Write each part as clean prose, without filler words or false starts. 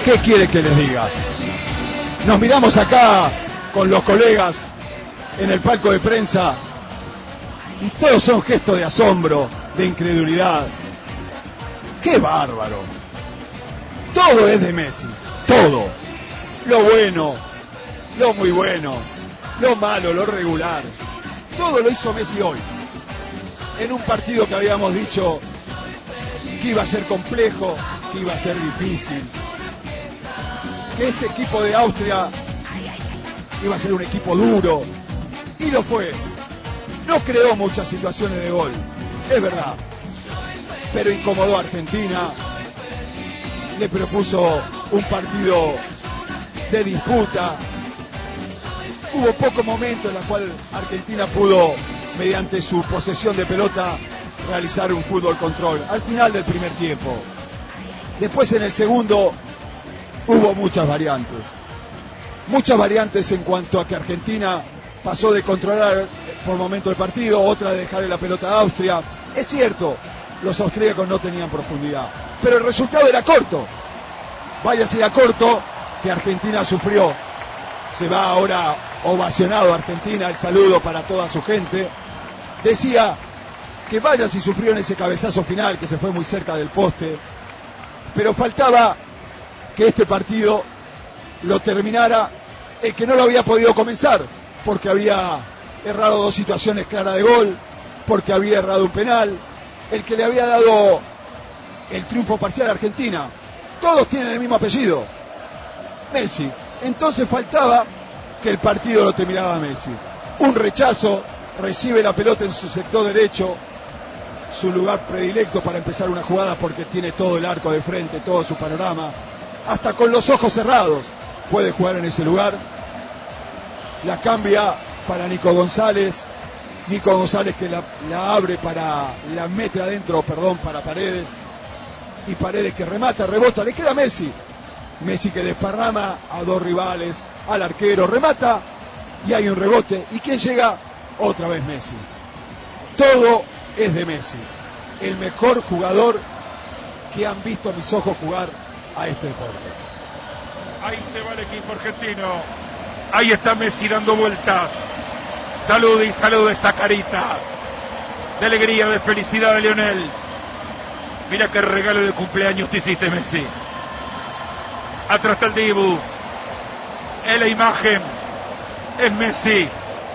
¿Qué quiere que les diga? Nos miramos acá con los colegas en el palco de prensa y todos son gestos de asombro, de incredulidad. ¡Qué bárbaro! Todo es de Messi, todo. Lo bueno, lo muy bueno, lo malo, lo regular. Todo lo hizo Messi hoy. En un partido que habíamos dicho que iba a ser complejo, que iba a ser difícil, que este equipo de Austria iba a ser un equipo duro, y lo fue. No creó muchas situaciones de gol, es verdad, pero incomodó a Argentina, le propuso un partido de disputa. Hubo pocos momentos en los cuales Argentina pudo, mediante su posesión de pelota, realizar un fútbol control. Al final del primer tiempo. Después en el segundo hubo muchas variantes. Muchas variantes en cuanto a que Argentina pasó de controlar por momentos el partido, otra de dejarle la pelota a Austria. Es cierto, los austríacos no tenían profundidad, pero el resultado era corto. Vaya si era corto, que Argentina sufrió. Se va ahora ovacionado Argentina, el saludo para toda su gente. Decía que vaya si sufrió en ese cabezazo final, que se fue muy cerca del poste, pero faltaba que este partido lo terminara el que no lo había podido comenzar, porque había errado dos situaciones claras de gol, porque había errado un penal, el que le había dado el triunfo parcial a Argentina. Todos tienen el mismo apellido, Messi. Entonces faltaba que el partido lo terminaba Messi. Un rechazo, recibe la pelota en su sector derecho, su lugar predilecto para empezar una jugada, porque tiene todo el arco de frente, todo su panorama, hasta con los ojos cerrados puede jugar en ese lugar. La cambia para Nico González que la abre la mete adentro, para Paredes, y Paredes que remata, rebota, le queda Messi que desparrama a dos rivales, al arquero, remata y hay un rebote, y ¿quién llega? Otra vez Messi. Todo es de Messi, el mejor jugador que han visto mis ojos jugar a este deporte. Ahí se va el equipo argentino, ahí está Messi dando vueltas, salude esa carita de alegría, de felicidad de Lionel. Mira qué regalo de cumpleaños te hiciste, Messi. Atrás está el Dibu, en la imagen es Messi,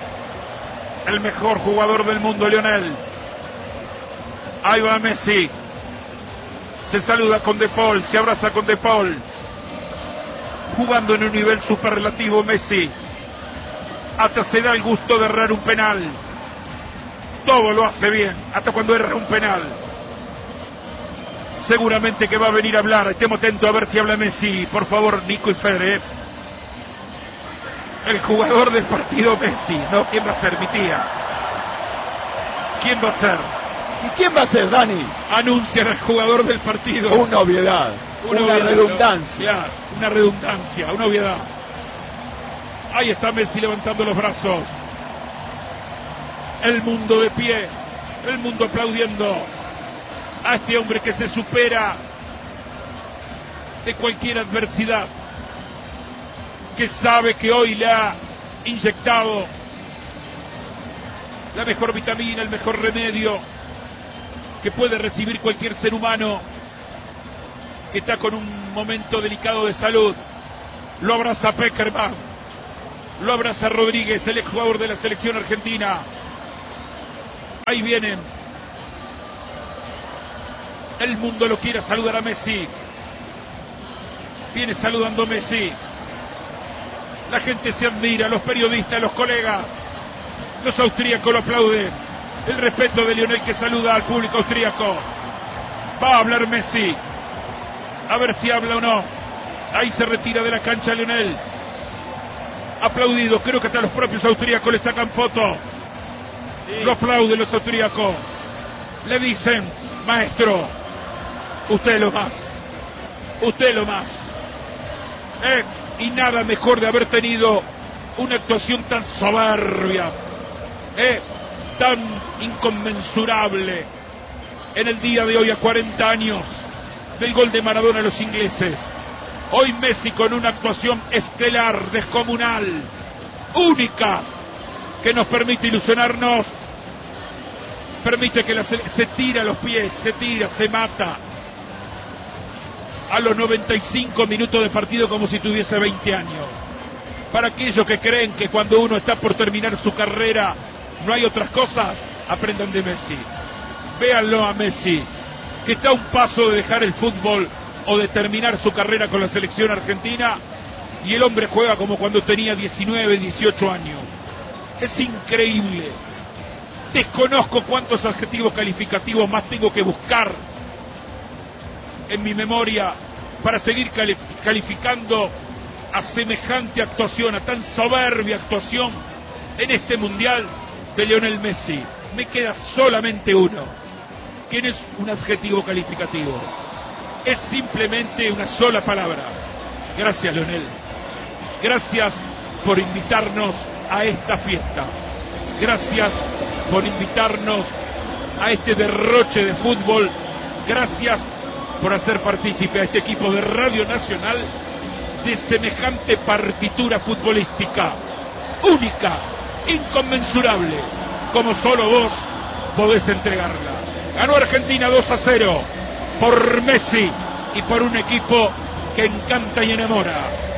el mejor jugador del mundo, Lionel. Ahí va Messi, se saluda con De Paul, se abraza con De Paul, jugando en un nivel superlativo Messi, hasta se da el gusto de errar un penal, todo lo hace bien, hasta cuando erra un penal. Seguramente que va a venir a hablar, estemos atentos a ver si habla Messi, por favor, Nico y Fede. El jugador del partido Messi, no, ¿quién va a ser, mi tía? ¿Quién va a ser? ¿Y quién va a ser, Dani? Anuncian al jugador del partido. Una obviedad, una redundancia. Ya, una redundancia, una obviedad. Ahí está Messi levantando los brazos. El mundo de pie, el mundo aplaudiendo a este hombre que se supera de cualquier adversidad, que sabe que hoy le ha inyectado la mejor vitamina, el mejor remedio que puede recibir cualquier ser humano que está con un momento delicado de salud. Lo abraza Peckerman, lo abraza Rodríguez, el exjugador de la selección argentina. Ahí vienen. El mundo lo quiere saludar a Messi. Viene saludando Messi. La gente se admira, los periodistas, los colegas, los austríacos lo aplauden. El respeto de Lionel, que saluda al público austríaco. Va a hablar Messi, a ver si habla o no. Ahí se retira de la cancha Lionel, aplaudido. Creo que hasta los propios austríacos le sacan foto. Sí. Lo aplauden los austríacos. Le dicen: maestro, usted es lo más, usted es lo más. Y nada mejor de haber tenido una actuación tan soberbia, tan inconmensurable en el día de hoy, a 40 años del gol de Maradona a los ingleses. Hoy Messi con una actuación estelar, descomunal, única, que nos permite ilusionarnos, permite que se tira a los pies, se tira, se mata a los 95 minutos de partido como si tuviese 20 años. Para aquellos que creen que cuando uno está por terminar su carrera no hay otras cosas, aprendan de Messi. Véanlo a Messi, que está a un paso de dejar el fútbol o de terminar su carrera con la selección argentina, y el hombre juega como cuando tenía 19, 18 años. Es increíble. Desconozco cuántos adjetivos calificativos más tengo que buscar en mi memoria para seguir calificando a semejante actuación, a tan soberbia actuación en este mundial de Lionel Messi. Me queda solamente uno, que no es un adjetivo calificativo, es simplemente una sola palabra. Gracias, Lionel. Gracias por invitarnos a esta fiesta. Gracias por invitarnos a este derroche de fútbol. Gracias por hacer partícipe a este equipo de Radio Nacional de semejante partitura futbolística, única, inconmensurable, como solo vos podés entregarla. Ganó Argentina 2-0 por Messi y por un equipo que encanta y enamora.